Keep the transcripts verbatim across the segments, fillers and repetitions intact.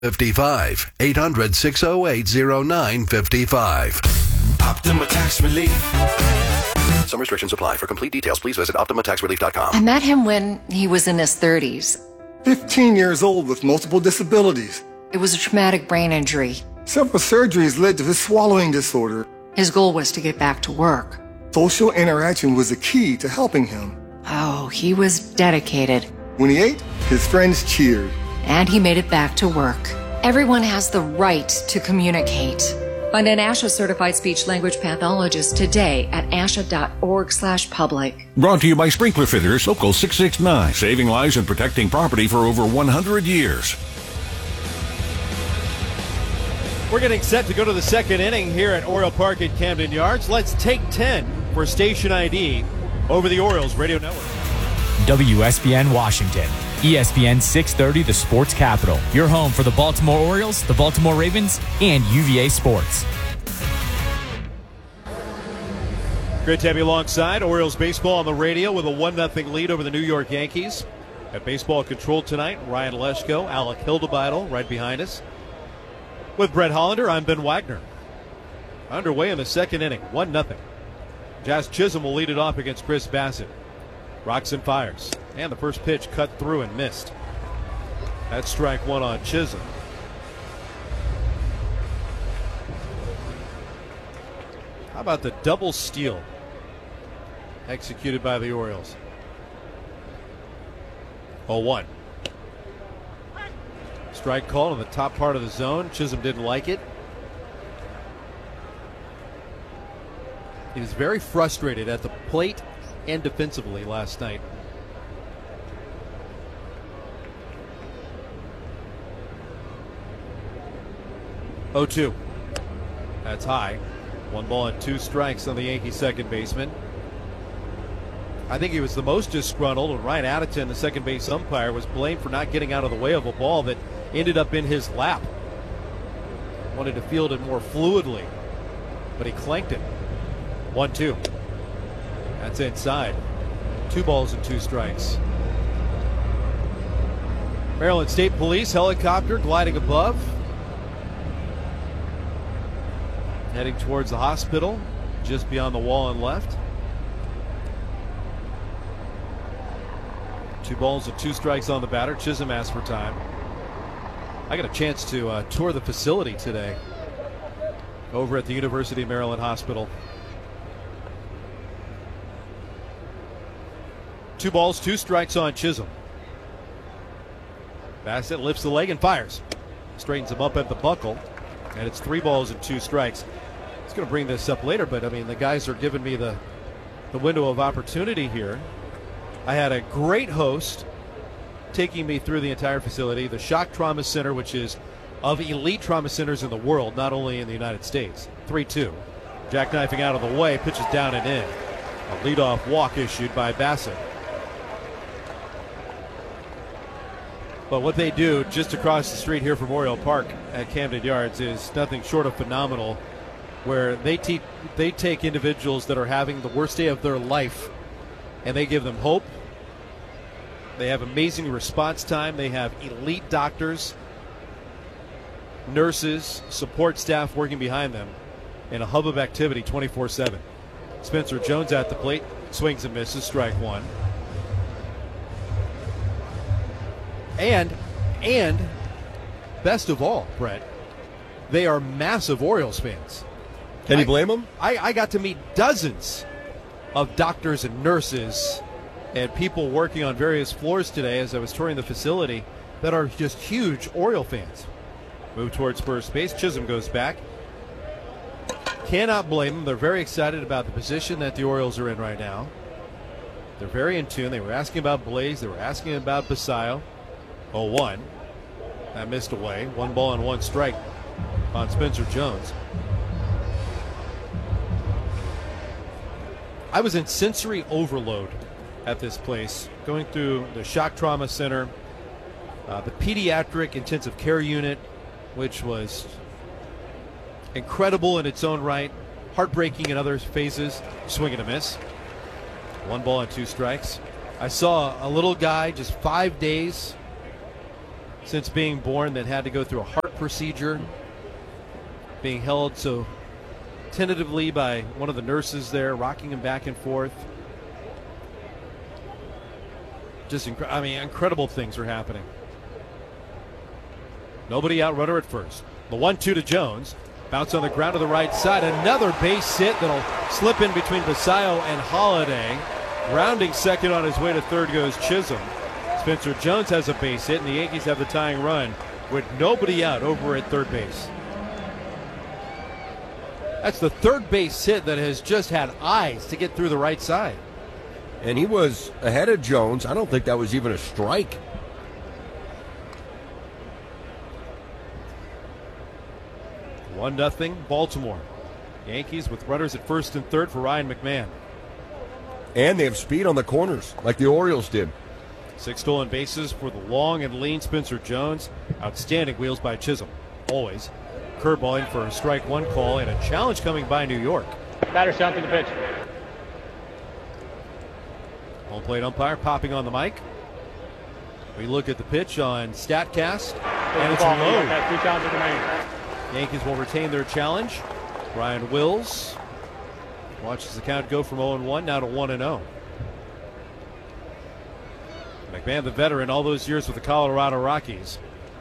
fifty-five. eight hundred, six oh eight, oh nine five five. Optima Tax Relief. Some restrictions apply. For complete details, please visit optima tax relief dot com. I met him when he was in his thirties. fifteen years old with multiple disabilities. It was a traumatic brain injury. Several surgeries led to his swallowing disorder. His goal was to get back to work. Social interaction was the key to helping him. Oh, he was dedicated. When he ate, his friends cheered. And he made it back to work. Everyone has the right to communicate. Find an ASHA certified speech language pathologist today at asha dot org slash public. Brought to you by Sprinkler Fitters, Local six six nine, saving lives and protecting property for over one hundred years. We're getting set to go to the second inning here at Oriole Park at Camden Yards. Let's take ten for station I D over the Orioles Radio Network. W S B N Washington, E S P N six thirty, the sports capital. Your home for the Baltimore Orioles, the Baltimore Ravens, and U V A Sports. Great to have you alongside. Orioles baseball on the radio with a one nothing lead over the New York Yankees. At baseball control tonight, Ryan Leschko, Alec Hildebeidle right behind us. With Brett Hollander, I'm Ben Wagner. Underway in the second inning, one nothing. Jazz Chisholm will lead it off against Chris Bassett. Rocks and fires. And the first pitch cut through and missed. That's strike one on Chisholm. How about the double steal executed by the Orioles? oh one. Strike called in the top part of the zone. Chisholm didn't like it. He was very frustrated at the plate and defensively last night. oh two. That's high. One ball and two strikes on the Yankees second baseman. I think he was the most disgruntled when Ryan Addington, the second base umpire, was blamed for not getting out of the way of a ball that ended up in his lap. Wanted to field it more fluidly, but he clanked it. one two. That's inside. Two balls and two strikes. Maryland State Police helicopter gliding above. Heading towards the hospital, just beyond the wall and left. Two balls and two strikes on the batter. Chisholm asked for time. I got a chance to uh, tour the facility today over at the University of Maryland Hospital. Two balls, two strikes on Chisholm. Bassett lifts the leg and fires. Straightens him up at the buckle. And it's three balls and two strikes. It's going to bring this up later, but I mean, the guys are giving me the, the window of opportunity here. I had a great host taking me through the entire facility, the Shock Trauma Center, which is of elite trauma centers in the world, not only in the United States. three two. Jackknifing out of the way, pitches down and in. A leadoff walk issued by Bassett. But what they do just across the street here from Oriole Park at Camden Yards is nothing short of phenomenal, where they, te- they take individuals that are having the worst day of their life and they give them hope. They have amazing response time. They have elite doctors, nurses, support staff working behind them, and a hub of activity twenty-four seven. Spencer Jones at the plate, swings and misses, strike one. And, and best of all, Brett, they are massive Orioles fans. Can you I, blame them? I, I got to meet dozens of doctors and nurses and people working on various floors today as I was touring the facility that are just huge Oriole fans. Move towards first base. Chisholm goes back. Cannot blame them. They're very excited about the position that the Orioles are in right now. They're very in tune. They were asking about Blaze. They were asking about Basayo. oh one. That missed away. One ball and one strike on Spencer Jones. I was in sensory overload at this place, going through the Shock Trauma Center, uh, the Pediatric Intensive Care Unit, which was incredible in its own right, heartbreaking in other phases. Swing and a miss. One ball and two strikes. I saw a little guy, just five days, since being born that had to go through a heart procedure, being held so tentatively by one of the nurses there, rocking him back and forth. Just, inc- I mean, incredible things are happening. Nobody out, runner at first. The one two to Jones. Bounce on the ground to the right side. Another base hit that'll slip in between Basayo and Holiday. Rounding second on his way to third goes Chisholm. Spencer Jones has a base hit, and the Yankees have the tying run with nobody out over at third base. That's the third base hit that has just had eyes to get through the right side. And he was ahead of Jones. I don't think that was even a strike. one nothing Baltimore. Yankees with runners at first and third for Ryan McMahon. And they have speed on the corners, like the Orioles did. Six stolen bases for the long and lean Spencer Jones. Outstanding wheels by Chisholm, always. Curveballing for a strike one call and a challenge coming by New York. Batter shot to the pitch. Home plate umpire popping on the mic. We look at the pitch on StatCast, and it's low. Three challenges remaining. Yankees will retain their challenge. Brian Wills watches the count go from oh and one now to one and oh. McMahon, the veteran, all those years with the Colorado Rockies.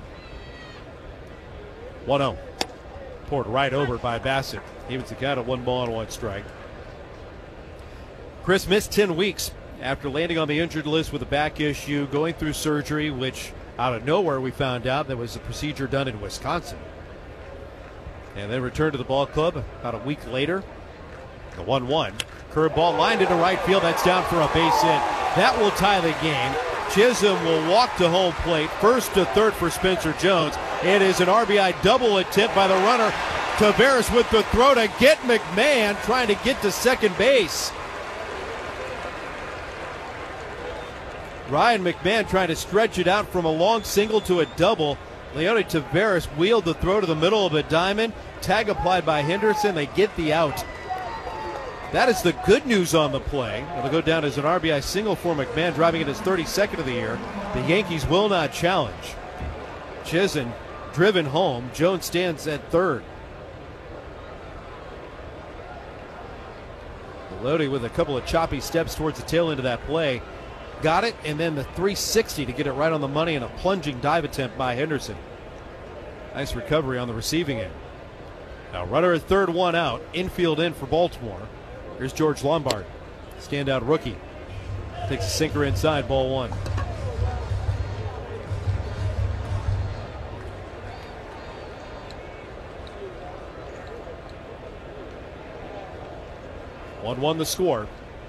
one oh. Poured right over by Bassett. Evens the count at one ball and one strike. Chris missed ten weeks after landing on the injured list with a back issue, going through surgery, which out of nowhere we found out that was a procedure done in Wisconsin. And then returned to the ball club about a week later. The one one. Curveball lined into right field. That's down for a base hit. That will tie the game. Chisholm will walk to home plate. First to third for Spencer Jones. It is an R B I double attempt by the runner. Taveras with the throw to get McMahon, trying to get to second base. Ryan McMahon trying to stretch it out from a long single to a double. Leody Taveras wheeled the throw to the middle of a diamond. Tag applied by Henderson. They get the out. That is the good news on the play. It'll go down as an R B I single for McMahon, driving in his thirty-second of the year. The Yankees will not challenge. Chisholm driven home. Jones stands at third. Leody with a couple of choppy steps towards the tail end of that play. Got it, and then the three sixty to get it right on the money, and a plunging dive attempt by Henderson. Nice recovery on the receiving end. Now runner at third, one out. Infield in for Baltimore. Here's George Lombard, standout rookie. Takes a sinker inside, ball one. one one the score.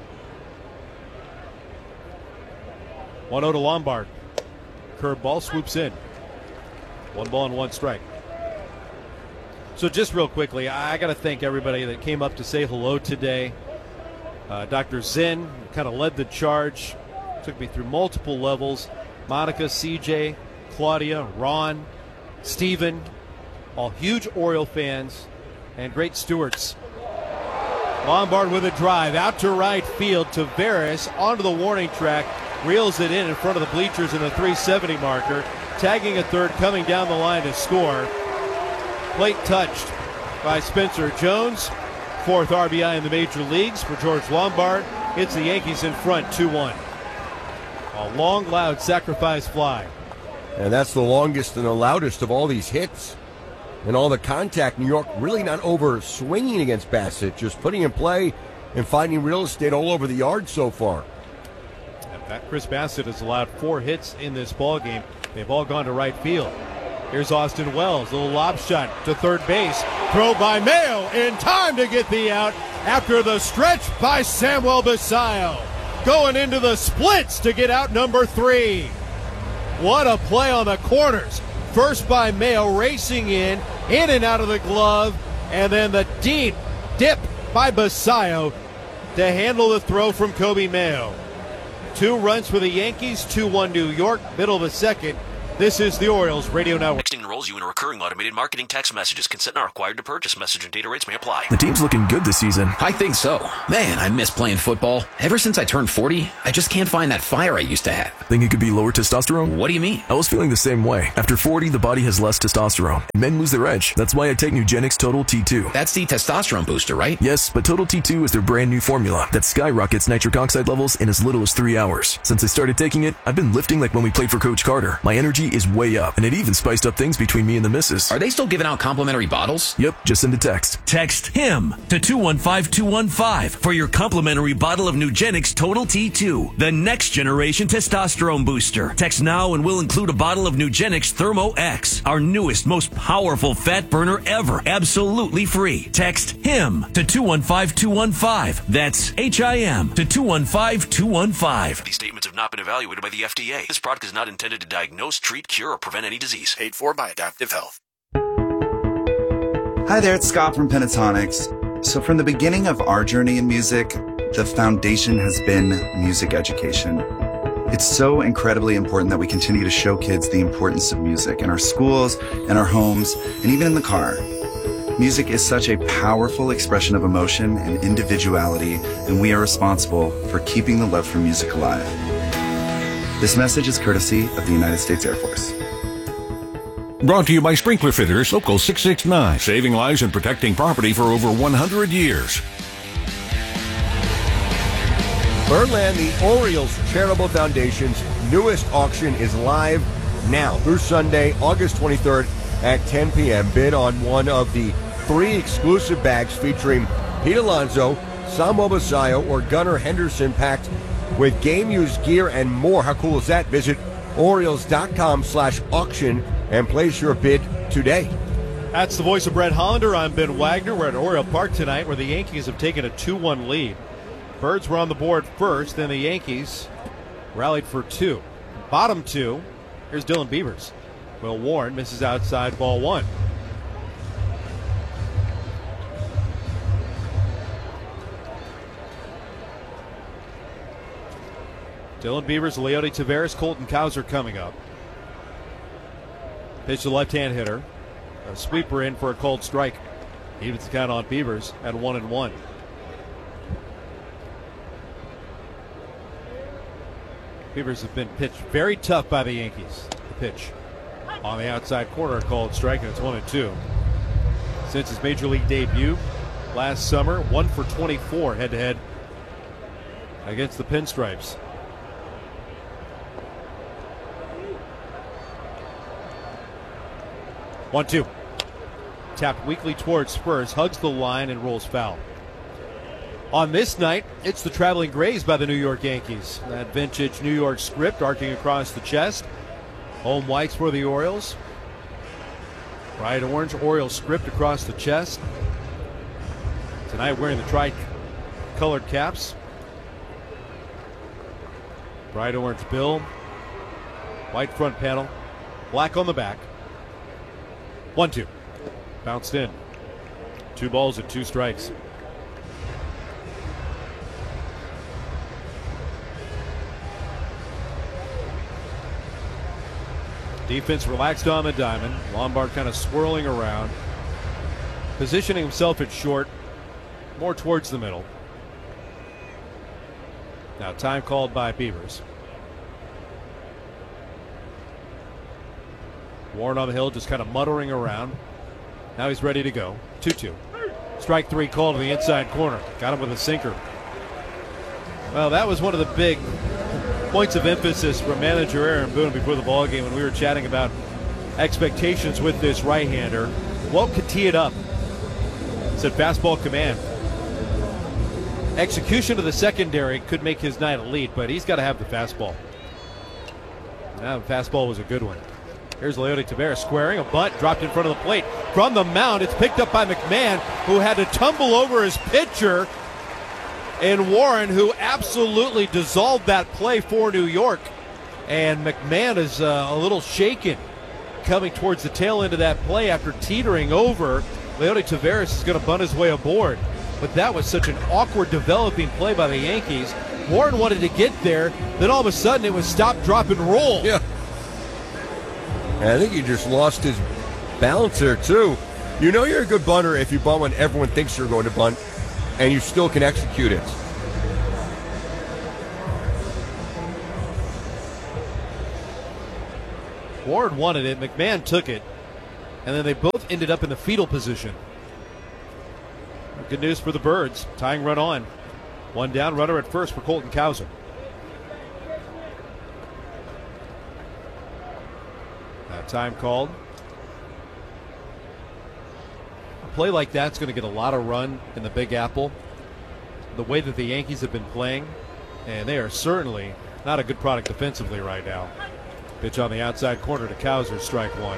one oh to Lombard. Curveball swoops in. One ball and one strike. So just real quickly, I got to thank everybody that came up to say hello today. Uh, Doctor Zinn kind of led the charge. Took me through multiple levels. Monica, C J, Claudia, Ron, Steven, all huge Oriole fans and great stewards. Lombard with a drive out to right field. Taveras onto the warning track. Reels it in in front of the bleachers in the three seventy marker. Tagging a third, coming down the line to score. Plate touched by Spencer Jones. Fourth R B I in the major leagues for George Lombard. It's the Yankees in front, two one. A long, loud sacrifice fly. And that's the longest and the loudest of all these hits. And all the contact. New York really not over swinging against Bassett, just putting in play and finding real estate all over the yard so far. Chris Bassett has allowed four hits in this ball game. They've all gone to right field. Here's Austin Wells, little lob shot to third base. Throw by Mayo in time to get the out after the stretch by Samuel Basayo. Going into the splits to get out number three. What a play on the corners. First by Mayo, racing in, in and out of the glove, and then the deep dip by Basayo to handle the throw from Kobe Mayo. Two runs for the Yankees, two one New York, middle of the second. This is the Orioles Radio Network. Texting enrolls you in a recurring automated marketing text messages. Consent not required to purchase. Message and data rates may apply. The team's looking good this season. I think so. Man, I miss playing football. Ever since I turned forty, I just can't find that fire I used to have. Think it could be lower testosterone? What do you mean? I was feeling the same way. After forty, the body has less testosterone, and men lose their edge. That's why I take Nugenix Total T two. That's the testosterone booster, right? Yes, but Total T two is their brand new formula that skyrockets nitric oxide levels in as little as three hours. Since I started taking it, I've been lifting like when we played for Coach Carter. My energy is way up, and it even spiced up things between me and the missus. Are they still giving out complimentary bottles? Yep, just send a text. Text HIM to two one five two one five for your complimentary bottle of Nugenix Total T two, the next generation testosterone booster. Text now and we'll include a bottle of Nugenix Thermo X, our newest, most powerful fat burner ever, absolutely free. Text HIM to two one five two one five. That's H I M to two one five two one five. These statements have not been evaluated by the F D A. This product is not intended to diagnose, treat, cure, or prevent any disease. Paid for by Adaptive Health. Hi there, it's Scott from Pentatonics. So from the beginning of our journey in music, the foundation has been music education. It's so incredibly important that we continue to show kids the importance of music in our schools, in our homes, and even in the car. Music is such a powerful expression of emotion and individuality, and we are responsible for keeping the love for music alive. This message is courtesy of the United States Air Force. Brought to you by Sprinkler Fitters, Local six six nine, saving lives and protecting property for over one hundred years. Birdland, the Orioles Charitable Foundation's newest auction is live now through Sunday, August twenty-third at ten p.m. Bid on one of the three exclusive bags featuring Pete Alonso, Sam Obasayo, or Gunnar Henderson, packed with game-used gear and more. How cool is that? Visit Orioles.com slash auction and place your bid today. That's the voice of Brett Hollander. I'm Ben Wagner. We're at Oriole Park tonight where the Yankees have taken a two one lead. Birds were on the board first, then the Yankees rallied for two. Bottom two, here's Dylan Beavers. Will Warren misses outside, ball one. Dylan Beavers, Leody Taveras, Colton Cowser coming up. Pitch to the left-hand hitter. A sweeper in for a cold strike. Evens the count on Beavers at one and one. Beavers have been pitched very tough by the Yankees. The pitch on the outside corner, a called strike, and it's one and two. Since his major league debut last summer, one for twenty-four head-to-head against the Pinstripes. one two. Tapped weakly towards Spurs, hugs the line and rolls foul. On this night, it's the Traveling Grays by the New York Yankees. That vintage New York script arcing across the chest. Home whites for the Orioles. Bright orange Orioles script across the chest. Tonight wearing the tri-colored caps. Bright orange bill. White front panel. Black on the back. one two. Bounced in. Two balls and two strikes. Defense relaxed on the diamond. Lombard kind of swirling around. Positioning himself at short. More towards the middle. Now time called by Beavers. Warren on the hill just kind of muttering around. Now he's ready to go. two two. Strike three called to the inside corner. Got him with a sinker. Well, that was one of the big points of emphasis from manager Aaron Boone before the ballgame when we were chatting about expectations with this right-hander. Walt could tee it up. Said fastball command. Execution of the secondary could make his night a lead, but he's got to have the fastball. Now the fastball was a good one. Here's Leody Taveras squaring a bunt, dropped in front of the plate. From the mound, it's picked up by McMahon, who had to tumble over his pitcher. And Warren, who absolutely dissolved that play for New York. And McMahon is uh, a little shaken coming towards the tail end of that play after teetering over. Leody Taveras is going to bunt his way aboard. But that was such an awkward developing play by the Yankees. Warren wanted to get there, then all of a sudden it was stop, drop, and roll. Yeah. And I think he just lost his balance there, too. You know you're a good bunter if you bunt when everyone thinks you're going to bunt, and you still can execute it. Ward wanted it, McMahon took it, and then they both ended up in the fetal position. Good news for the Birds, tying run on. One down, runner at first for Colton Cowser. That time called. A play like that's going to get a lot of run in the Big Apple. The way that the Yankees have been playing, and they are certainly not a good product defensively right now. Pitch on the outside corner to Cowser, strike one.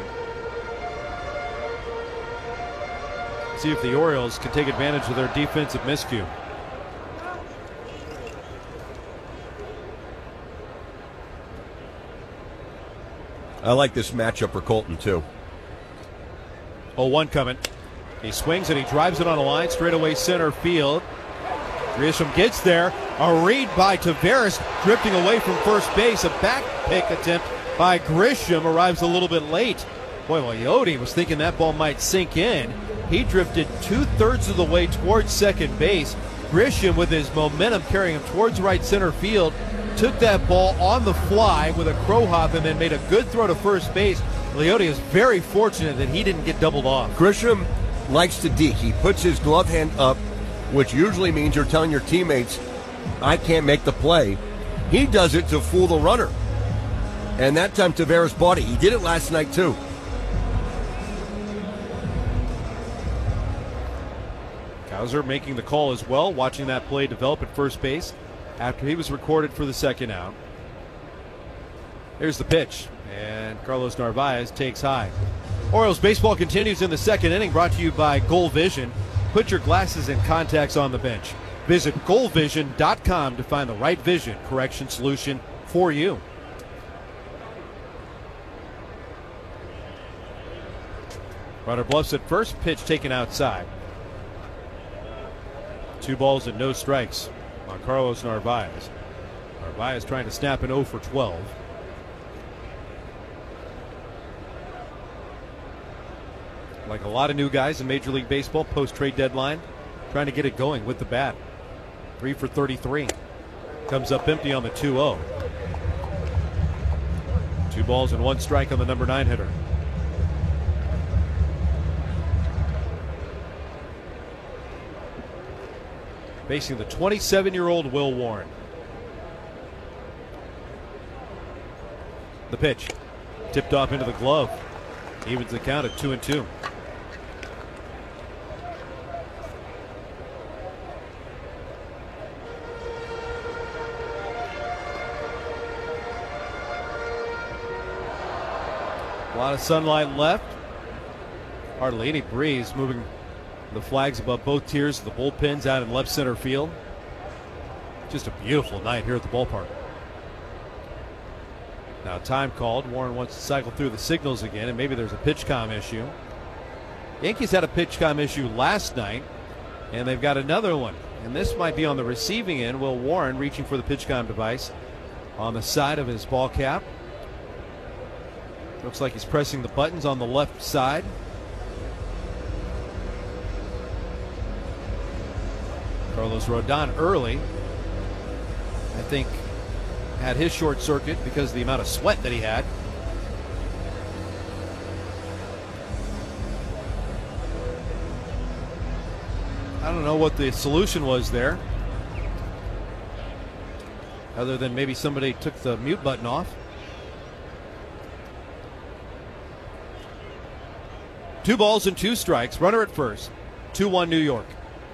See if the Orioles can take advantage of their defensive miscue. I like this matchup for Colton, too. oh one coming. He swings and he drives it on the line, straightaway center field. Grisham gets there. A read by Taveras, drifting away from first base. A back pick attempt by Grisham arrives a little bit late. Boy, Leote was thinking that ball might sink in. He drifted two-thirds of the way towards second base. Grisham, with his momentum carrying him towards right center field, took that ball on the fly with a crow hop and then made a good throw to first base. Leote is very fortunate that he didn't get doubled off. Grisham likes to deke. He puts his glove hand up, which usually means you're telling your teammates, I can't make the play. He does it to fool the runner. And that time Taveras bought it. He did it last night too. Cowser making the call as well, watching that play develop at first base after he was recorded for the second out. Here's the pitch, and Carlos Narvaez takes high. Orioles baseball continues in the second inning, brought to you by Goal Vision. Put your glasses and contacts on the bench. Visit goal vision dot com to find the right vision correction solution for you. Runner bluffs at first, pitch taken outside. Two balls and no strikes on Carlos Narvaez. Narvaez trying to snap an oh for twelve. Like a lot of new guys in Major League Baseball post-trade deadline, trying to get it going with the bat. three for thirty-three. Comes up empty on the two oh. Two balls and one strike on the number nine hitter. Facing the twenty-seven-year-old Will Warren. The pitch. Tipped off into the glove. Evens the count at two and two. A lot of sunlight left. Hardly any breeze, moving the flags above both tiers of the bullpens out in left center field. Just a beautiful night here at the ballpark. Now time called. Warren wants to cycle through the signals again, and maybe there's a pitch comm issue. Yankees had a pitch comm issue last night, and they've got another one. And this might be on the receiving end. Will Warren reaching for the pitch comm device on the side of his ball cap. Looks like he's pressing the buttons on the left side. Carlos Rodon early, I think, had his short circuit because of the amount of sweat that he had. I don't know what the solution was there, other than maybe somebody took the mute button off. Two balls and two strikes, runner at first, two one New York.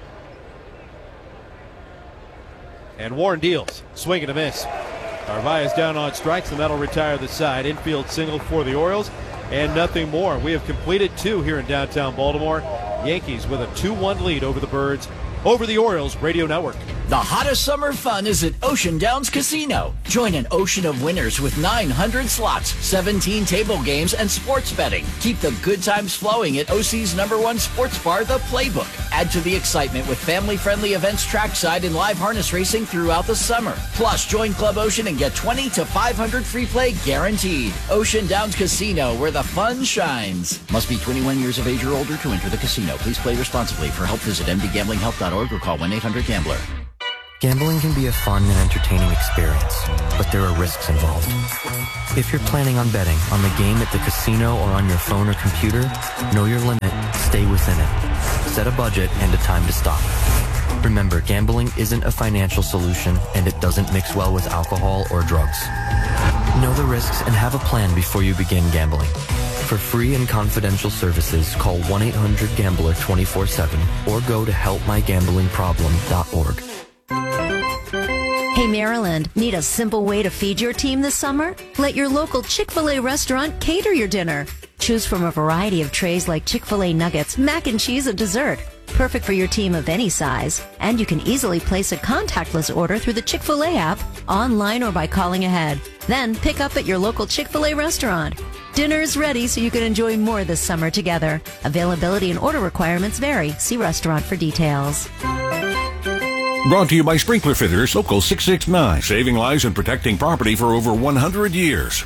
And Warren deals, swing and a miss. Narvaez down on strikes, and that'll retire the side. Infield single for the Orioles, and nothing more. We have completed two here in downtown Baltimore. Yankees with a two one lead over the Birds, over the Orioles Radio Network. The hottest summer fun is at Ocean Downs Casino. Join an ocean of winners with nine hundred slots, seventeen table games, and sports betting. Keep the good times flowing at O C's number one sports bar, The Playbook. Add to the excitement with family-friendly events trackside and live harness racing throughout the summer. Plus, join Club Ocean and get twenty to five hundred free play guaranteed. Ocean Downs Casino, where the fun shines. Must be twenty-one years of age or older to enter the casino. Please play responsibly. For help, visit m d gambling help dot org or call one eight hundred gambler. Gambling can be a fun and entertaining experience, but there are risks involved. If you're planning on betting on the game at the casino or on your phone or computer, know your limit, stay within it. Set a budget and a time to stop. Remember, gambling isn't a financial solution, and it doesn't mix well with alcohol or drugs. Know the risks and have a plan before you begin gambling. For free and confidential services, call one eight hundred gambler twenty-four seven or go to help my gambling problem dot org. Hey Maryland, need a simple way to feed your team this summer? Let your local Chick-fil-A restaurant cater your dinner. Choose from a variety of trays like Chick-fil-A nuggets, mac and cheese, and dessert. Perfect for your team of any size. And you can easily place a contactless order through the Chick-fil-A app, online or by calling ahead. Then pick up at your local Chick-fil-A restaurant. Dinner is ready so you can enjoy more this summer together. Availability and order requirements vary. See restaurant for details. Brought to you by Sprinkler Fitters, Local six six nine, saving lives and protecting property for over one hundred years.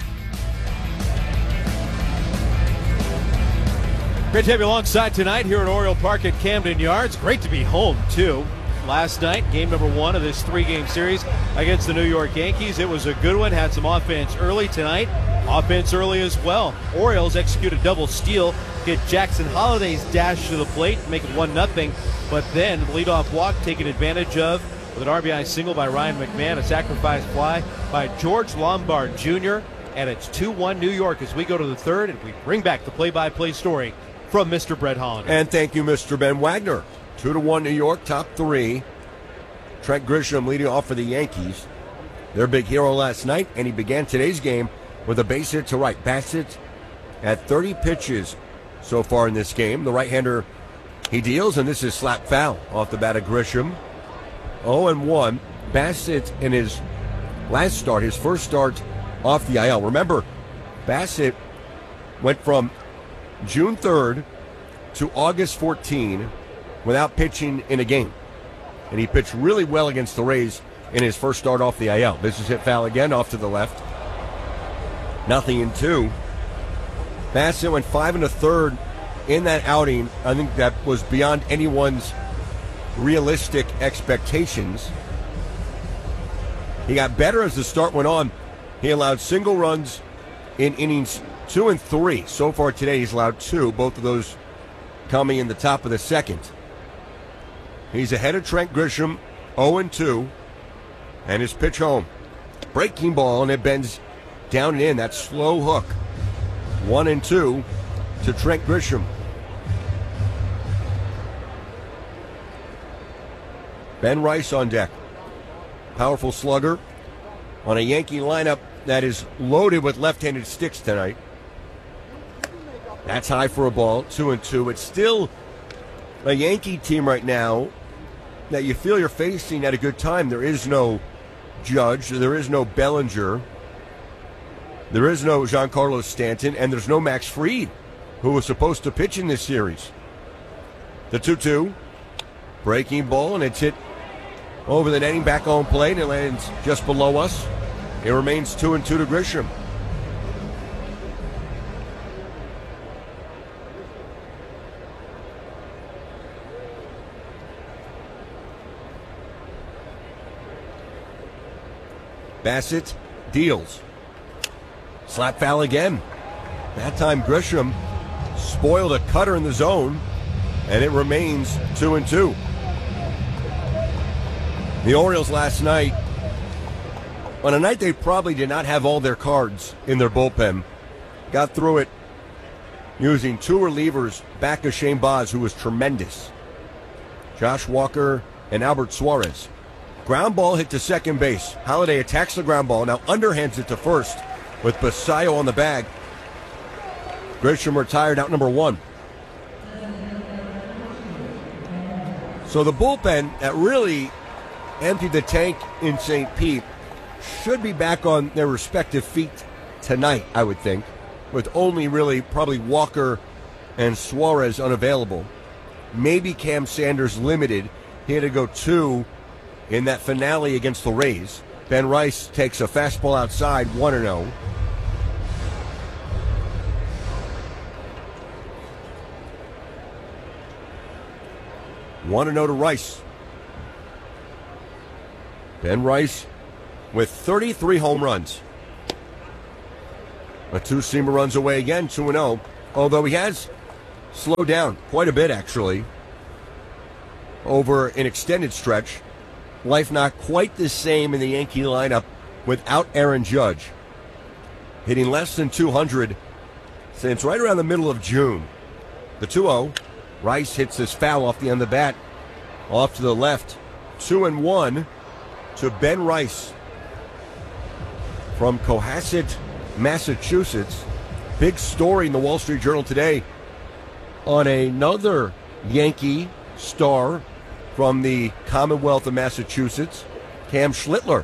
Great to have you alongside tonight here at Oriole Park at Camden Yards. Great to be home, too. Last night, game number one of this three-game series against the New York Yankees. It was a good one. Had some offense early tonight. Offense early as well. Orioles execute a double steal, get Jackson Holliday's dash to the plate, make it one nothing. But then the leadoff walk taken advantage of with an R B I single by Ryan McMahon, a sacrifice fly by George Lombard Junior And it's two one New York as we go to the third, and we bring back the play-by-play story from Mister Brett Hollander. And thank you, Mister Ben Wagner. two to one New York, top three. Trent Grisham leading off for the Yankees. Their big hero last night, and he began today's game with a base hit to right. Bassett at thirty pitches so far in this game. The right-hander he deals, and this is slap foul off the bat of Grisham. oh and one. Bassett in his last start, his first start off the I L. Remember, Bassett went from June third to August fourteenth without pitching in a game. And he pitched really well against the Rays in his first start off the I L. This is hit foul again off to the left. Nothing in two. Bassett went five and a third in that outing. I think that was beyond anyone's realistic expectations. He got better as the start went on. He allowed single runs in innings two and three. So far today, he's allowed two, both of those coming in the top of the second. He's ahead of Trent Grisham, oh and two, and his pitch home. Breaking ball, and it bends down and in. That slow hook. One and two to Trent Grisham. Ben Rice on deck. Powerful slugger on a Yankee lineup that is loaded with left-handed sticks tonight. That's high for a ball, two and two. It's still a Yankee team right now that you feel you're facing at a good time. There is no Judge, there is no Bellinger, there is no Giancarlo Stanton, and there's no Max Fried, who was supposed to pitch in this series. The two two, breaking ball, and it's hit over the netting, back on plate. It lands just below us. It remains two and two to Grisham. Bassett deals. Slap foul again. That time Grisham spoiled a cutter in the zone, and it remains two and two. The Orioles last night, on a night they probably did not have all their cards in their bullpen, got through it using two relievers back of Shane Baz, who was tremendous. Josh Walker and Albert Suarez. Ground ball hit to second base. Holliday attacks the ground ball, now underhands it to first with Basayo on the bag. Grisham retired out number one. So the bullpen that really emptied the tank in Saint Pete. Should be back on their respective feet tonight, I would think, with only really probably Walker and Suarez unavailable. Maybe Cam Sanders limited. He had to go two in that finale against the Rays. Ben Rice takes a fastball outside, one and oh. one and oh to Rice. Ben Rice with thirty-three home runs. A two-seamer runs away again, two and oh. Although he has slowed down quite a bit, actually, over an extended stretch. Life not quite the same in the Yankee lineup without Aaron Judge. Hitting less than two hundred since right around the middle of June. The two oh. Rice hits this foul off the end of the bat. Off to the left. two and one to Ben Rice from Cohasset, Massachusetts. Big story in the Wall Street Journal today on another Yankee star from the Commonwealth of Massachusetts, Cam Schlittler.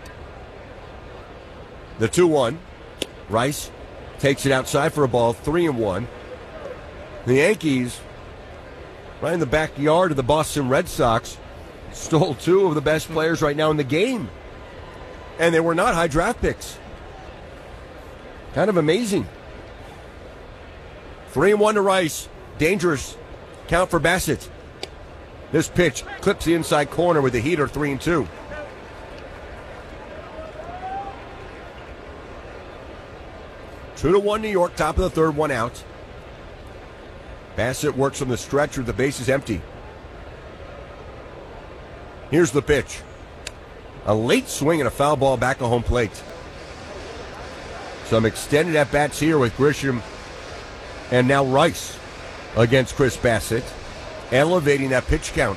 The two one. Rice takes it outside for a ball, three and one. The Yankees, right in the backyard of the Boston Red Sox, stole two of the best players right now in the game. And they were not high draft picks. Kind of amazing. Three and one to Rice. Dangerous count for Bassett. This pitch clips the inside corner with the heater, three and two. Two to one New York, top of the third, one out. Bassett works from the stretch with the bases empty. Here's the pitch. A late swing and a foul ball back at home plate. Some extended at-bats here with Grisham and now Rice against Chris Bassett, elevating that pitch count.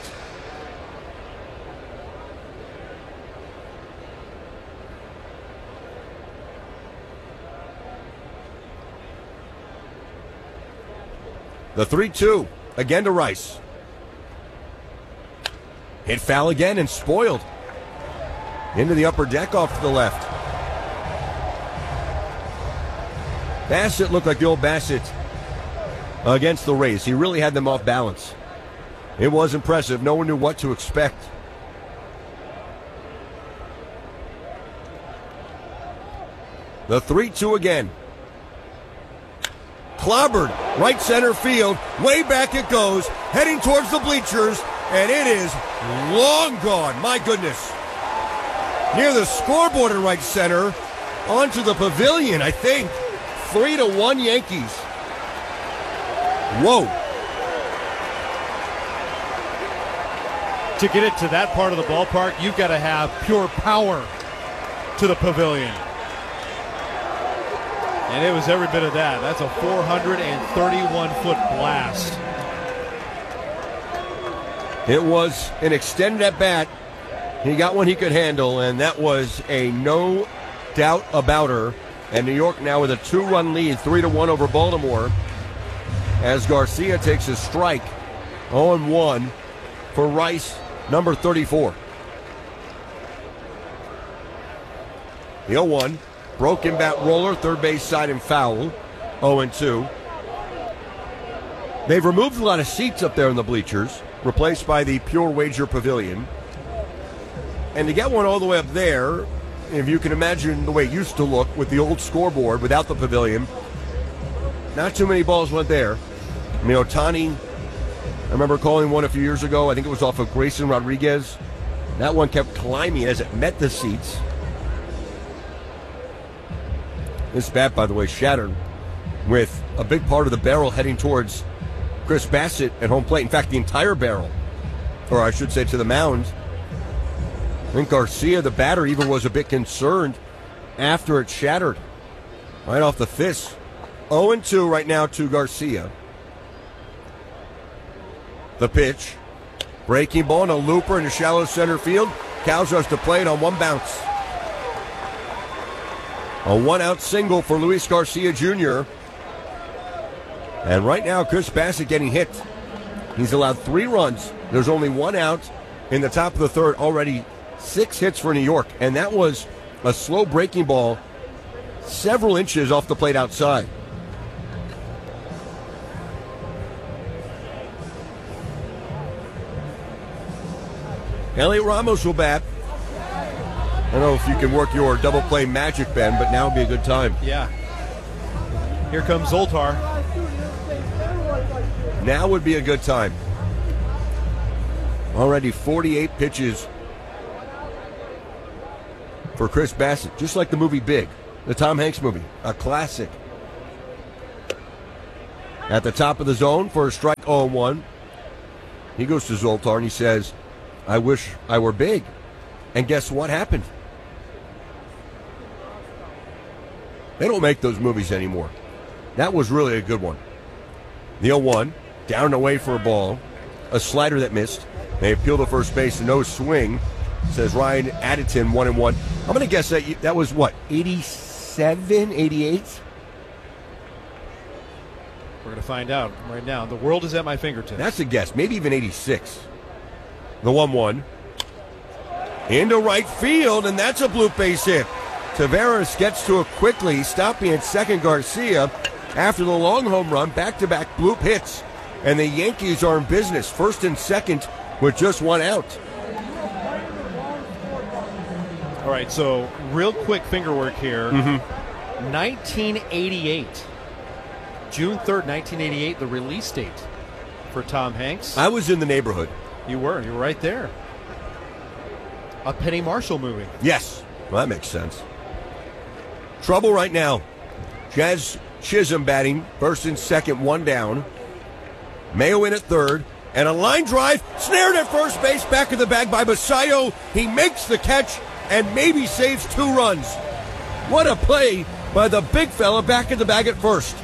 The three two, again to Rice. Hit foul again and spoiled. Into the upper deck off to the left. Bassett looked like the old Bassett against the Rays. He really had them off balance. It was impressive. No one knew what to expect. The three two again. Clobbered, right center field. Way back it goes, heading towards the bleachers, and it is long gone. My goodness. Near the scoreboard in right center, onto the pavilion, I think. Three to one Yankees. Whoa. To get it to that part of the ballpark, you've got to have pure power to the pavilion. And it was every bit of that. That's a four hundred thirty-one foot blast. It was an extended at bat. He got one he could handle, and that was a no doubt about her. And New York now with a two-run lead, three to one over Baltimore, as Garcia takes his strike. oh and one for Rice, number thirty-four. The oh one. Broken bat roller, third base side and foul. oh and two. They've removed a lot of seats up there in the bleachers, replaced by the Pure Wager Pavilion. And to get one all the way up there, if you can imagine the way it used to look with the old scoreboard without the pavilion, not too many balls went there. I mean, Ohtani, I remember calling one a few years ago. I think it was off of Grayson Rodriguez. That one kept climbing as it met the seats. This bat, by the way, shattered with a big part of the barrel heading towards Chris Bassett at home plate. In fact, the entire barrel, or I should say to the mound. I think Garcia, the batter, even was a bit concerned after it shattered right off the fist. oh and two right now to Garcia. The pitch. Breaking ball and a looper into shallow center field. Cows rush to play it on one bounce. A one-out single for Luis Garcia Junior And right now, Chris Bassett getting hit. He's allowed three runs. There's only one out in the top of the third already Six hits for New York, and that was a slow breaking ball several inches off the plate outside. Elliot Ramos will bat. I don't know if you can work your double play magic, Ben, but now would be a good time. Yeah. Here comes Zoltar. Now would be a good time. Already forty-eight pitches for Chris Bassitt, just like the movie Big, the Tom Hanks movie, a classic. At the top of the zone for a strike oh one. He goes to Zoltar and he says, I wish I were big. And guess what happened? They don't make those movies anymore. That was really a good one. The oh one, down and away for a ball. A slider that missed. They appeal to first base, no swing. Says Ryan Addington, one and one. I'm going to guess that you, that was what, eighty-seven, eighty-eight? We're going to find out right now. The world is at my fingertips. That's a guess. Maybe even eighty-six. The one one. Into right field, and that's a bloop base hit. Taveras gets to it quickly, stopping at second Garcia after the long home run. Back-to-back bloop hits, and the Yankees are in business. First and second with just one out. All right, so real quick finger work here. Mm-hmm. nineteen eighty-eight. June third, nineteen eighty-eight, the release date for Tom Hanks. I was in the neighborhood. You were. You were right there. A Penny Marshall movie. Yes. Well, that makes sense. Trouble right now. Jazz Chisholm batting. First and second, one down. Mayo in at third. And a line drive. Snared at first base. Back of the bag by Basayo. He makes the catch and maybe saves two runs. What a play by the big fella back in the bag at first.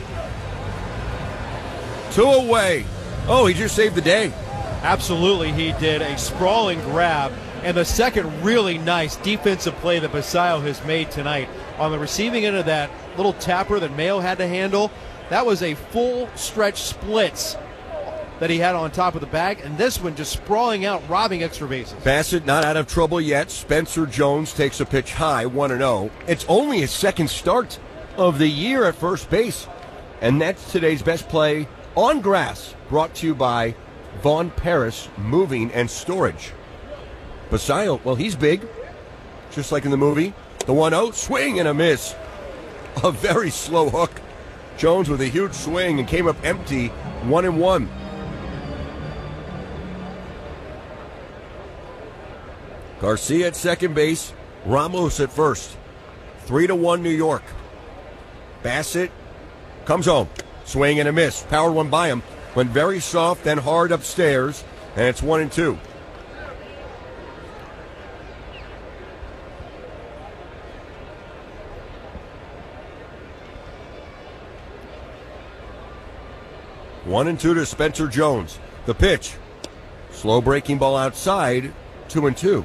Two away. Oh, he just saved the day. Absolutely, he did a sprawling grab, and the second really nice defensive play that Basayo has made tonight on the receiving end of that little tapper that Mayo had to handle. That was a full stretch splits that he had on top of the bag, and this one just sprawling out, robbing extra bases. Bassitt not out of trouble yet. Spencer Jones takes a pitch high, one and oh. It's only his second start of the year at first base, and that's today's best play on grass, brought to you by Vaughn Paris Moving and Storage. Basayo, well, he's big, just like in the movie. The one oh, swing and a miss. A very slow hook. Jones with a huge swing and came up empty, one and one. Garcia at second base, Ramos at first. Three to one New York. Bassitt comes home. Swing and a miss. Powered one by him. Went very soft, then hard upstairs, and it's one and two. One and two to Spencer Jones. The pitch. Slow breaking ball outside. Two and two.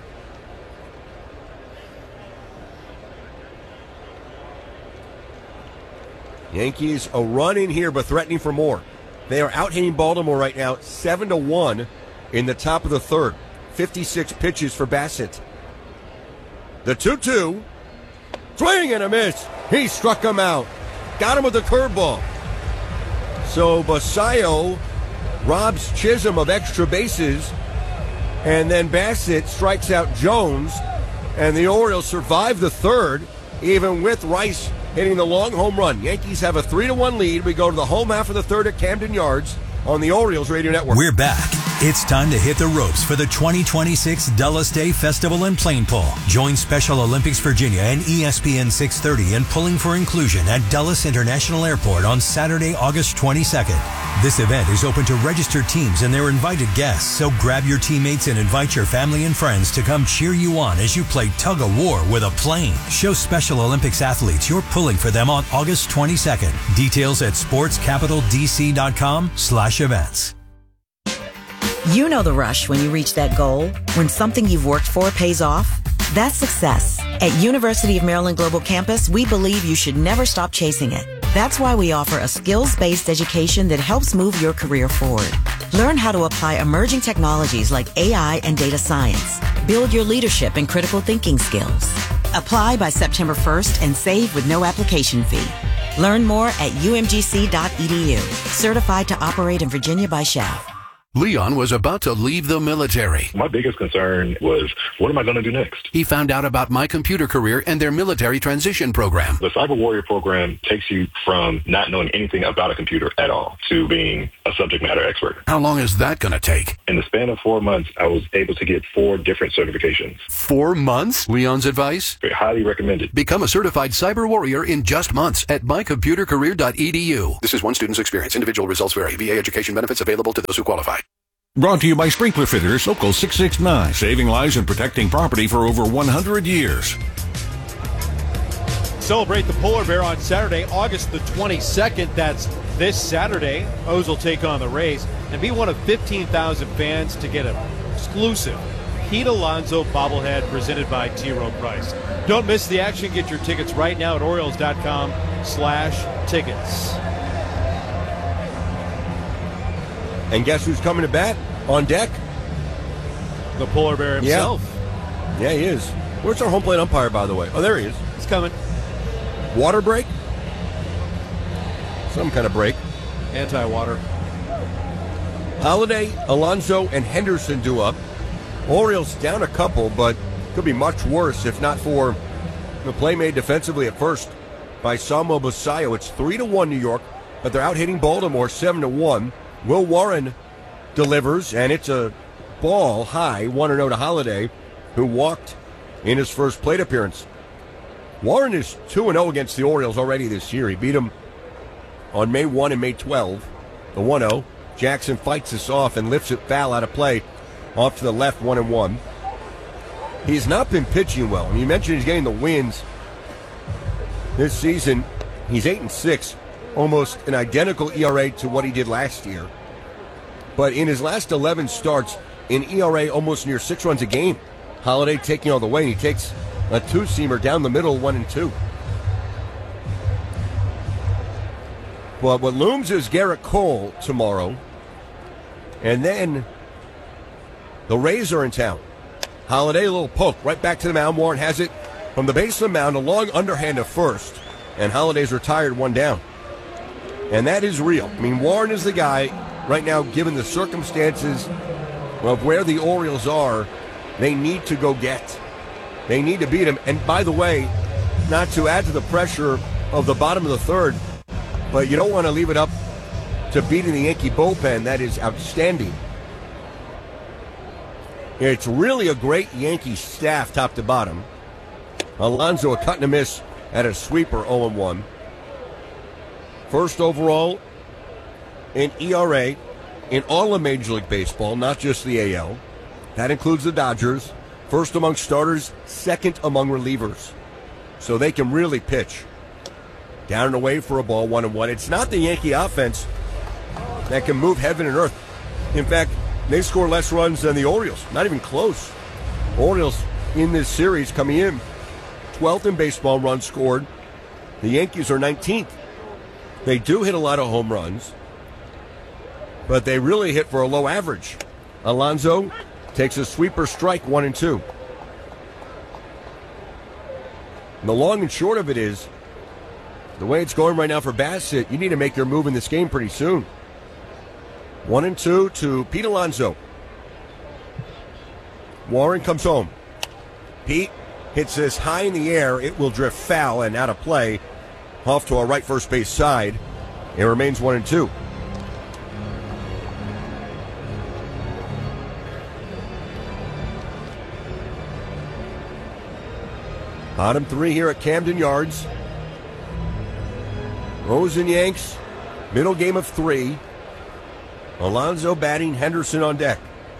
Yankees a run in here, but threatening for more. They are out hitting Baltimore right now, seven to one in the top of the third. fifty-six pitches for Bassitt. The two two. Swing and a miss. He struck him out. Got him with a curveball. So Basayo robs Chisholm of extra bases, and then Bassitt strikes out Jones, and the Orioles survive the third, even with Rice hitting the long home run. Yankees have a three to one lead. We go to the home half of the third at Camden Yards on the Orioles Radio Network. We're back. It's time to hit the ropes for the twenty twenty-six Dulles Day Festival in Plain Pull. Join Special Olympics Virginia and E S P N six thirty in Pulling for Inclusion at Dulles International Airport on Saturday, August twenty-second. This event is open to registered teams and their invited guests, so grab your teammates and invite your family and friends to come cheer you on as you play tug of war with a plane. Show Special Olympics athletes you're pulling for them on August twenty-second. Details at sportscapitaldc.com slash events. You know the rush when you reach that goal, when something you've worked for pays off. That's success. At University of Maryland Global Campus, we believe you should never stop chasing it. That's why we offer a skills-based education that helps move your career forward. Learn how to apply emerging technologies like A I and data science. Build your leadership and critical thinking skills. Apply by September first and save with no application fee. Learn more at U M G C dot E D U. Certified to operate in Virginia by Shell. Leon was about to leave the military. My biggest concern was, what am I going to do next? He found out about My Computer Career and their military transition program. The Cyber Warrior program takes you from not knowing anything about a computer at all to being a subject matter expert. How long is that going to take? In the span of four months, I was able to get four different certifications. Four months? Leon's advice? Very highly recommended. Become a certified cyber warrior in just months at my computer career dot e d u. This is one student's experience. Individual results vary. V A education benefits available to those who qualify. Brought to you by Sprinkler Fitters, Local six six nine, saving lives and protecting property for over one hundred years. Celebrate the Polar Bear on Saturday, August the twenty-second. That's this Saturday. O's will take on the Rays and be one of fifteen thousand fans to get an exclusive Pete Alonso bobblehead presented by T. Rowe Price. Don't miss the action. Get your tickets right now at Orioles dot com slash tickets. And guess who's coming to bat on deck? The Polar Bear himself. Yeah, yeah he is. Where's our home plate umpire, by the way? Oh, there he is. He's coming. Water break? Some kind of break. Anti-water. Holiday, Alonso, and Henderson do up. Orioles down a couple, but could be much worse if not for the play made defensively at first by Samuel Basallo. It's three to one New York, but they're out hitting Baltimore seven to one. Will Warren delivers, and it's a ball high, one and oh to Holiday, who walked in his first plate appearance. Warren is two and oh against the Orioles already this year. He beat them on May first and May twelfth, the one oh. Jackson fights this off and lifts it foul out of play off to the left, one and one. He's not been pitching well. And you mentioned he's getting the wins this season. He's eight and six. Almost an identical E R A to what he did last year. But in his last eleven starts, an E R A almost near six runs a game. Holiday taking all the way, and he takes a two-seamer down the middle, one and two. But what looms is Garrett Cole tomorrow. And then the Rays are in town. Holiday, a little poke right back to the mound. Warren has it from the base of the mound, a long underhand to first. And Holiday's retired, one down. And that is real. I mean, Warren is the guy right now, given the circumstances of where the Orioles are, they need to go get. They need to beat him. And by the way, not to add to the pressure of the bottom of the third, but you don't want to leave it up to beating the Yankee bullpen. That is outstanding. It's really a great Yankee staff top to bottom. Alonso, a cut and a miss at a sweeper, oh and one. First overall in E R A in all of Major League Baseball, not just the A L. That includes the Dodgers. First among starters, second among relievers. So they can really pitch. Down and away for a ball, one and one. It's not the Yankee offense that can move heaven and earth. In fact, they score less runs than the Orioles. Not even close. Orioles in this series coming in twelfth in baseball runs scored. The Yankees are nineteenth. They do hit a lot of home runs, but they really hit for a low average. Alonso takes a sweeper strike, one and two. And the long and short of it is, the way it's going right now for Bassett, you need to make your move in this game pretty soon. One and two to Pete Alonso. Warren comes home. Pete hits this high in the air. It will drift foul and out of play off to our right first base side. It remains one and two. Bottom three here at Camden Yards. O's and Yanks, middle game of three. Alonso batting, Henderson on deck.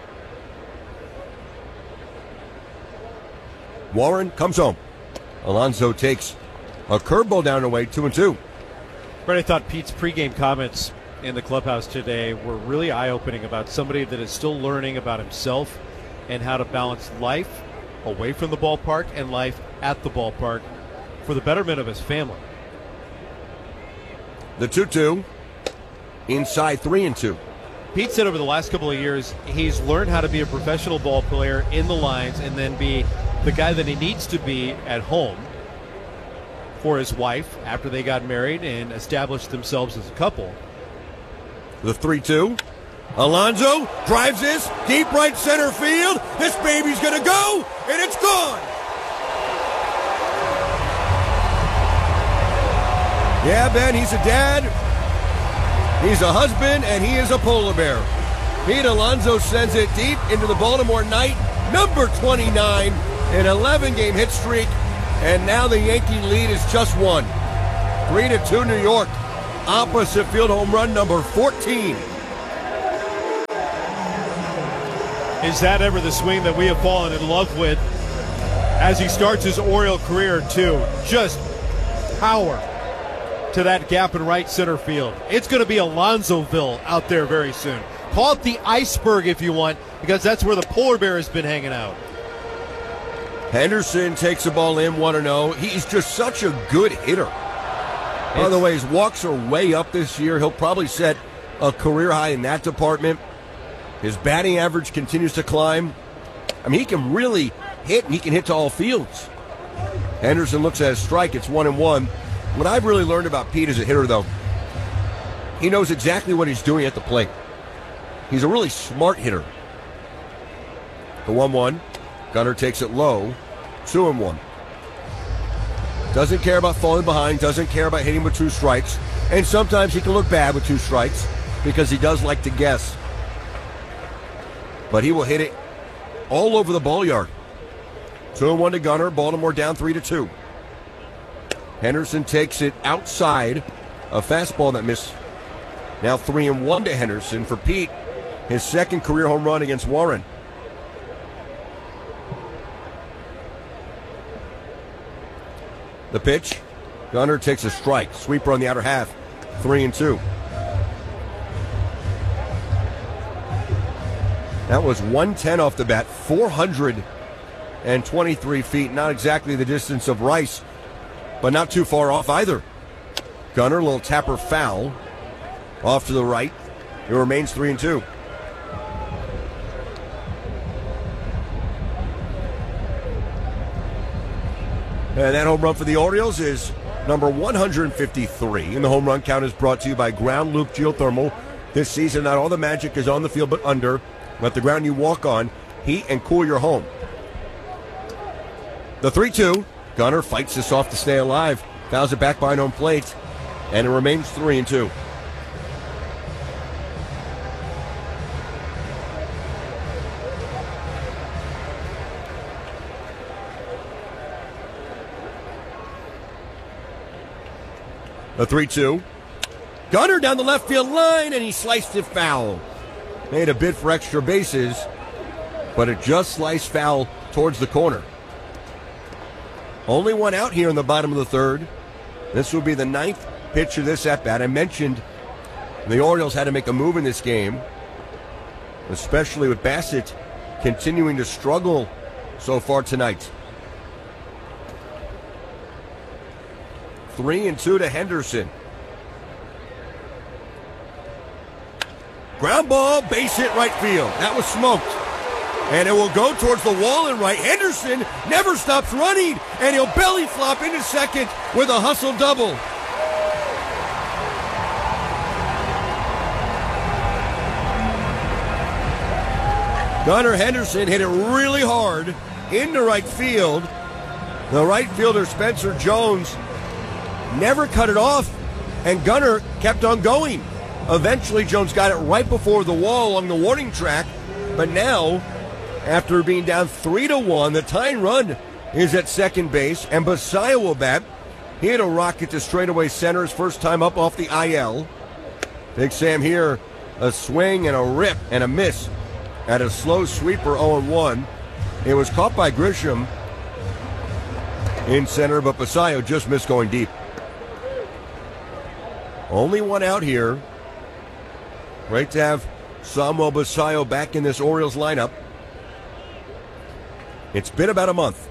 Warren comes home. Alonso takes a curveball down the way, two and two. Brett, I thought Pete's pregame comments in the clubhouse today were really eye-opening about somebody that is still learning about himself and how to balance life away from the ballpark and life at the ballpark for the betterment of his family. The two two, inside three and two. Pete said over the last couple of years, he's learned how to be a professional ball player in the lines and then be the guy that he needs to be at home for his wife after they got married and established themselves as a couple. The three two. Alonso drives this deep right center field. This baby's going to go, and it's gone. Yeah, Ben, he's a dad, he's a husband, and he is a polar bear. Pete Alonso sends it deep into the Baltimore night, number twenty-nine, an eleven-game hit streak, and now the Yankee lead is just one. three to two New York. Opposite field home run number fourteen. Is that ever the swing that we have fallen in love with as he starts his Oriole career, too? Just power to that gap in right center field. It's going to be Alonzoville out there very soon. Call it the iceberg if you want, because that's where the polar bear has been hanging out. Henderson takes the ball in one and oh. He's just such a good hitter. By the way, his walks are way up this year. He'll probably set a career high in that department. His batting average continues to climb. I mean, he can really hit, and he can hit to all fields. Henderson looks at his strike. It's one and one. What I've really learned about Pete as a hitter, though, he knows exactly what he's doing at the plate. He's a really smart hitter. The one one. Gunnar takes it low. two and one. Doesn't care about falling behind. Doesn't care about hitting with two strikes. And sometimes he can look bad with two strikes because he does like to guess. But he will hit it all over the ball yard. two and one to Gunnar. Baltimore down three to two. Henderson takes it outside. A fastball that missed. Now three and one to Henderson for Pete. His second career home run against Warren. The pitch. Gunnar takes a strike. Sweeper on the outer half. Three and two. That was one ten off the bat. four hundred twenty-three feet. Not exactly the distance of Rice, but not too far off either. Gunnar, little tapper foul. Off to the right. It remains three and two. And that home run for the Orioles is number one hundred fifty-three. And the home run count is brought to you by Ground Loop Geothermal. This season, not all the magic is on the field, but under. Let the ground you walk on heat and cool your home. The three two. Gunnar fights this off to stay alive. Fouls it back behind home plate. And it remains three and two. The three two. Gunnar down the left field line, and he sliced it foul. Made a bid for extra bases, but it just sliced foul towards the corner. Only one out here in the bottom of the third. This will be the ninth pitch of this at-bat. I mentioned the Orioles had to make a move in this game, especially with Bassett continuing to struggle so far tonight. Three and two to Henderson. Ground ball, base hit right field. That was smoked. And it will go towards the wall in right. Henderson never stops running, and he'll belly flop into second with a hustle double. Gunnar Henderson hit it really hard into right field. The right fielder, Spencer Jones, never cut it off, and Gunnar kept on going. Eventually, Jones got it right before the wall along the warning track, but now, after being down three to one, the tying run is at second base, and Basayo will bat. He had a rocket to straightaway center his first time up off the I L. Big Sam here, a swing and a rip and a miss at a slow sweeper oh and one. It was caught by Grisham in center, but Basayo just missed going deep. Only one out here. Great to have Samuel Basayo back in this Orioles lineup. It's been about a month.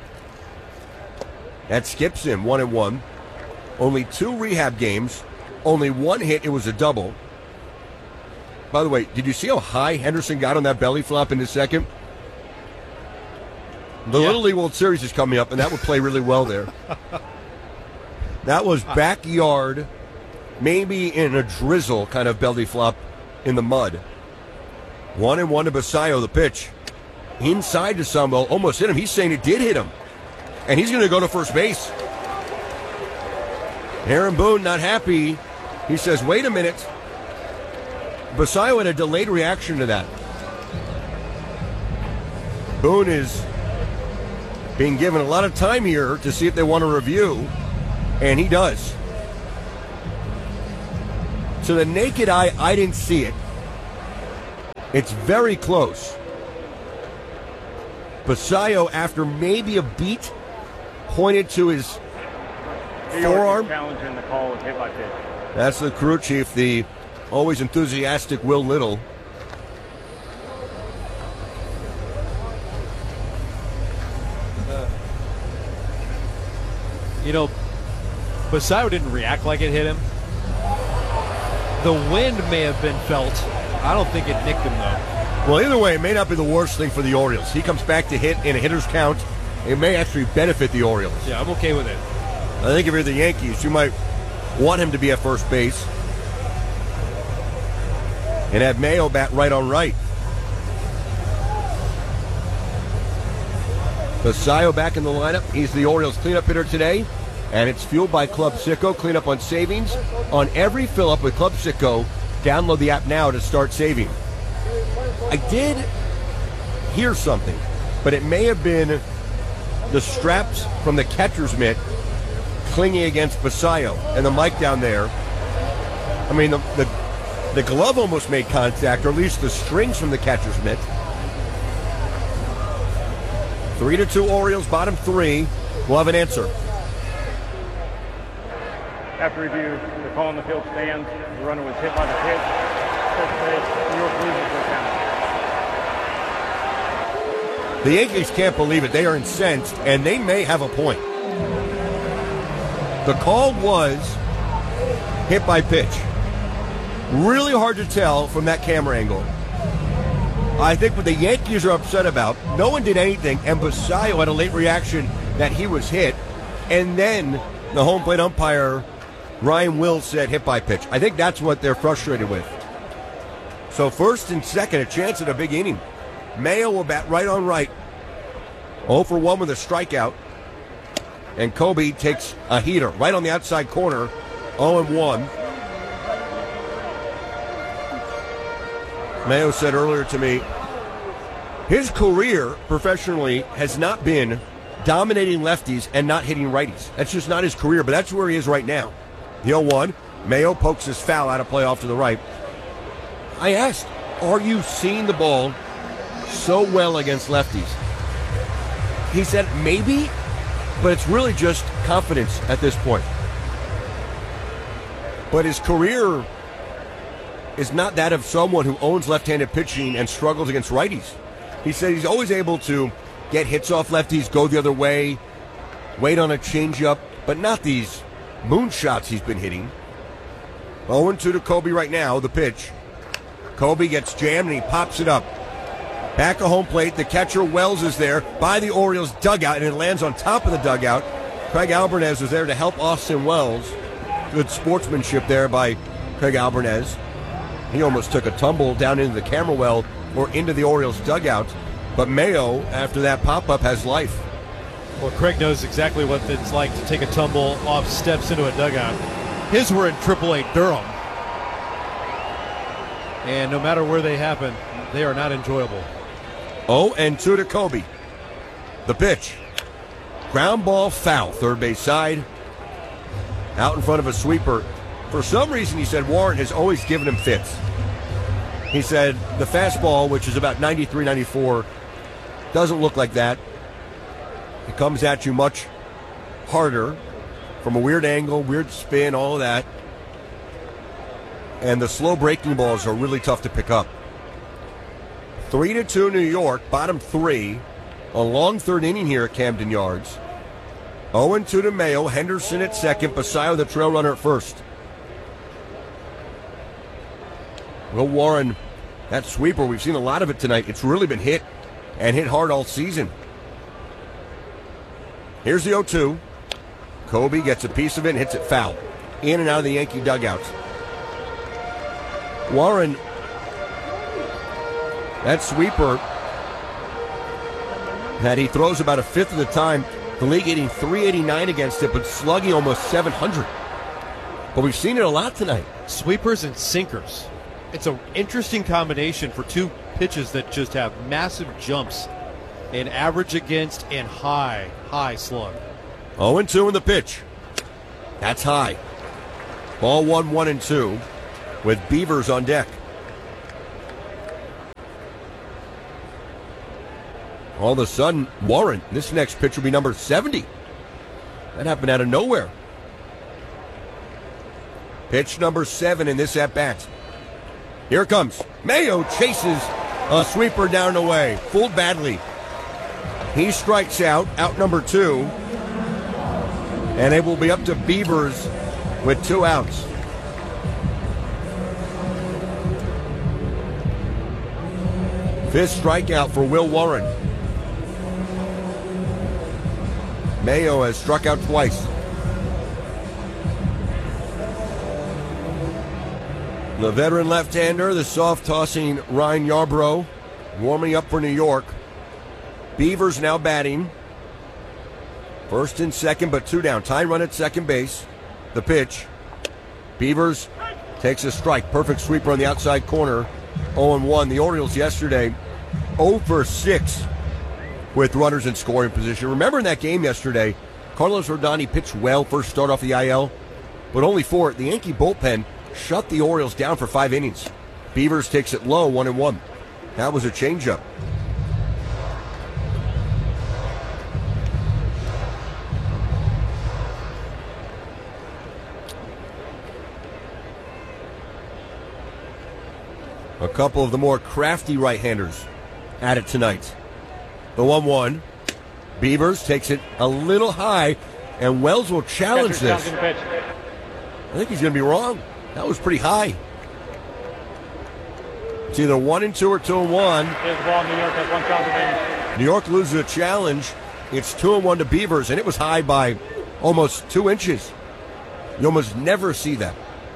That skips him one and one. Only two rehab games. Only one hit. It was a double. By the way, did you see how high Henderson got on that belly flop in his second? The yeah. Little League World Series is coming up, and that would play really well there. That was backyard, maybe in a drizzle kind of belly flop in the mud. One and one to Basayo, the pitch. Inside to Sumbo, almost hit him. He's saying it did hit him. And he's going to go to first base. Aaron Boone not happy. He says, wait a minute. Basayo had a delayed reaction to that. Boone is being given a lot of time here to see if they want to review, and he does. To the naked eye, I didn't see it. It's very close. Basayo, after maybe a beat, pointed to his forearm. Challenging the call with hit by pitch. That's the crew chief, the always enthusiastic Will Little. Uh, you know, Basayo didn't react like it hit him. The wind may have been felt. I don't think it nicked him, though. Well, either way, it may not be the worst thing for the Orioles. He comes back to hit in a hitter's count. It may actually benefit the Orioles. Yeah, I'm okay with it. I think if you're the Yankees, you might want him to be at first base and have Mayo bat right on right. Basayo back in the lineup. He's the Orioles cleanup hitter today, and it's fueled by Club Sicko. Cleanup on savings on every fill-up with Club Sicko. Download the app now to start saving. I did hear something, but it may have been the straps from the catcher's mitt clinging against Basayo and the mic down there. I mean, the, the the glove almost made contact, or at least the strings from the catcher's mitt. Three to two Orioles, bottom three. We'll have an answer. After review, the call on the field stands. The runner was hit by the pitch. First base, New York loses their count. The Yankees can't believe it. They are incensed, and they may have a point. The call was hit by pitch. Really hard to tell from that camera angle. I think what the Yankees are upset about, no one did anything, and Basayo had a late reaction that he was hit, and then the home plate umpire, Ryan Wills, said hit by pitch. I think that's what they're frustrated with. So first and second, a chance at a big inning. Mayo will bat right on right. oh for one with a strikeout. And Kobe takes a heater right on the outside corner. oh and one. Mayo said earlier to me, his career professionally has not been dominating lefties and not hitting righties. That's just not his career, but that's where he is right now. The oh one, Mayo pokes his foul out of play off to the right. I asked, are you seeing the ball so well against lefties? He said maybe, but it's really just confidence at this point. But his career is not that of someone who owns left-handed pitching and struggles against righties. He said he's always able to get hits off lefties, go the other way, wait on a changeup, but not these moonshots he's been hitting. oh and two to Kobe right now, the pitch. Kobe gets jammed and he pops it up. Back of home plate, the catcher Wells is there by the Orioles dugout, and it lands on top of the dugout. Craig Albernez was there to help Austin Wells. Good sportsmanship there by Craig Albernez. He almost took a tumble down into the camera well or into the Orioles dugout. But Mayo, after that pop-up, has life. Well, Craig knows exactly what it's like to take a tumble off steps into a dugout. His were in triple A Durham. And no matter where they happen, they are not enjoyable. oh and two to Kobe. The pitch. Ground ball foul, third base side. Out in front of a sweeper. For some reason, he said Warren has always given him fits. He said the fastball, which is about ninety-three, ninety-four, doesn't look like that. It comes at you much harder from a weird angle, weird spin, all of that. And the slow breaking balls are really tough to pick up. Three to two New York, bottom three. A long third inning here at Camden Yards. oh and two to Mayo, Henderson at second, Basayo the trail runner at first. Will Warren, that sweeper, we've seen a lot of it tonight. It's really been hit and hit hard all season. Here's the oh two. Kobe gets a piece of it and hits it foul. In and out of the Yankee dugouts. Warren, that sweeper, that he throws about a fifth of the time. The league hitting three eighty-nine against it, but slugging almost seven hundred. But we've seen it a lot tonight. Sweepers and sinkers. It's an interesting combination for two pitches that just have massive jumps in average against and high, high slug. oh and two in the pitch. That's high. Ball one, one and two with Beavers on deck. All of a sudden, Warren, this next pitch will be number seventy. That happened out of nowhere. Pitch number seven in this at-bat. Here it comes. Mayo chases a sweeper down the way. Fooled badly. He strikes out, out number two. And it will be up to Beavers with two outs. Fifth strikeout for Will Warren. Mayo has struck out twice. The veteran left-hander, the soft-tossing Ryan Yarbrough, warming up for New York. Beavers now batting. First and second, but two down. Tie run at second base. The pitch. Beavers takes a strike. Perfect sweeper on the outside corner. oh and one. The Orioles yesterday, oh for six with runners in scoring position. Remember in that game yesterday, Carlos Rodani pitched well first start off the I L, but only four. The Yankee bullpen shut the Orioles down for five innings. Beavers takes it low, one and one. That was a changeup. A couple of the more crafty right-handers at it tonight. The one one. Beavers takes it a little high, and Wells will challenge this. I think he's going to be wrong. That was pretty high. It's either one and two or two and one. Here's the ball. New York has one count remaining. New York loses a challenge. It's two and one to Beavers, and it was high by almost two inches. You almost never see that.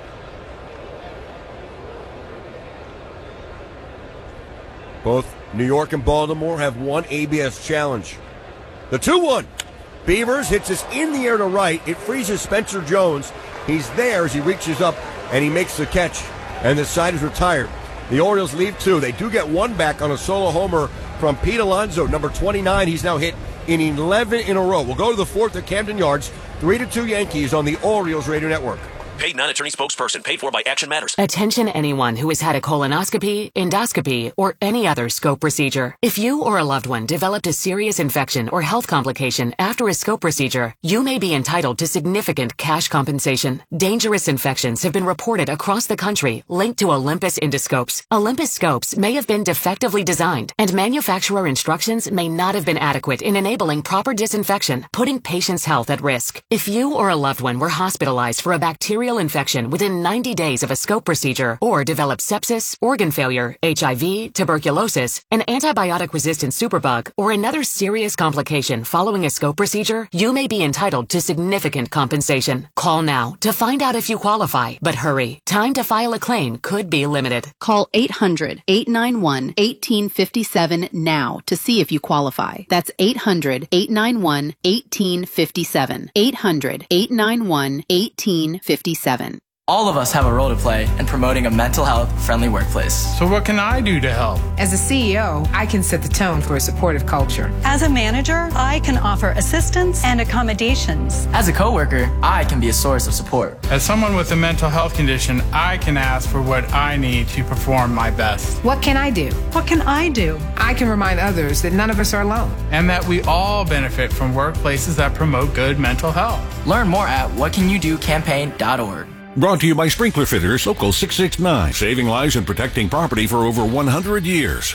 Both New York and Baltimore have one A B S challenge. The two one. Beavers hits us in the air to right. It freezes Spencer Jones. He's there as he reaches up, and he makes the catch. And the side is retired. The Orioles leave two. They do get one back on a solo homer from Pete Alonso, number twenty-nine. He's now hit in eleven in a row. We'll go to the fourth at Camden Yards. three to two Yankees on the Orioles Radio Network. Paid non-attorney spokesperson. Paid for by Action Matters. Attention anyone who has had a colonoscopy, endoscopy, or any other scope procedure. If you or a loved one developed a serious infection or health complication after a scope procedure, you may be entitled to significant cash compensation. Dangerous infections have been reported across the country linked to Olympus endoscopes. Olympus scopes may have been defectively designed, and manufacturer instructions may not have been adequate in enabling proper disinfection, putting patients' health at risk. If you or a loved one were hospitalized for a bacterial infection within ninety days of a scope procedure, or developed sepsis, organ failure, H I V, tuberculosis, an antibiotic-resistant superbug, or another serious complication following a scope procedure, you may be entitled to significant compensation. Call now to find out if you qualify, but hurry. Time to file a claim could be limited. Call eight hundred, eight nine one, one eight five seven now to see if you qualify. That's eight hundred, eight nine one, one eight five seven. eight hundred, eight nine one, one eight five seven. All of us have a role to play in promoting a mental health friendly workplace. So what can I do to help? As a C E O, I can set the tone for a supportive culture. As a manager, I can offer assistance and accommodations. As a coworker, I can be a source of support. As someone with a mental health condition, I can ask for what I need to perform my best. What can I do? What can I do? I can remind others that none of us are alone. And that we all benefit from workplaces that promote good mental health. Learn more at what can you do campaign dot org. Brought to you by Sprinkler Fitters, Local six six nine, saving lives and protecting property for over one hundred years.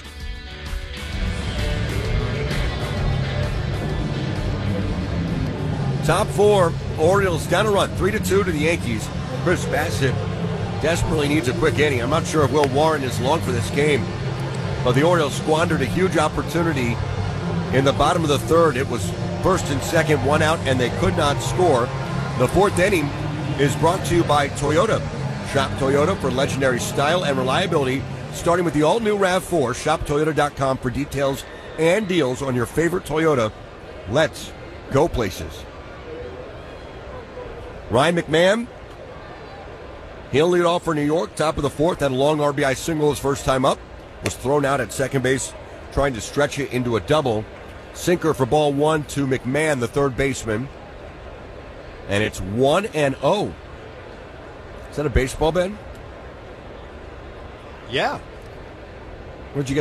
Top four, Orioles down a run, three to two to the Yankees. Chris Bassett desperately needs a quick inning. I'm not sure if Will Warren is long for this game, but the Orioles squandered a huge opportunity in the bottom of the third. It was first and second, one out, and they could not score. The fourth inning is brought to you by Toyota. Shop Toyota for legendary style and reliability, starting with the all-new RAV four. Shop Toyota dot com for details and deals on your favorite Toyota. Let's go places. Ryan McMahon, he'll lead off for New York, top of the fourth, had a long R B I single his first time up, was thrown out at second base, trying to stretch it into a double. Sinker for ball one to McMahon, the third baseman. And it's one and oh. Is that a baseball, Ben? Yeah. Where'd you get